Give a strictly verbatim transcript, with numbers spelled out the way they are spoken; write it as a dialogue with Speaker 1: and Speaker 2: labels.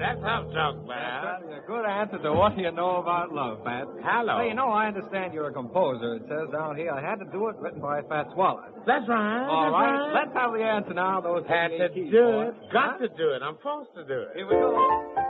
Speaker 1: That's how I'm talking
Speaker 2: That's
Speaker 1: about.
Speaker 2: a good answer to what do you know about love, Pat.
Speaker 1: Hello.
Speaker 2: Hey, you know, I understand you're a composer. It says down here I had to do it, written by Fats Waller.
Speaker 1: That's right.
Speaker 2: All
Speaker 1: that's
Speaker 2: right,
Speaker 1: right.
Speaker 2: let's have the answer now. Those
Speaker 1: Had to
Speaker 2: keys,
Speaker 1: do
Speaker 2: boy.
Speaker 1: it. Got
Speaker 2: Huh?
Speaker 1: to do it. I'm forced to do it.
Speaker 2: Here we go.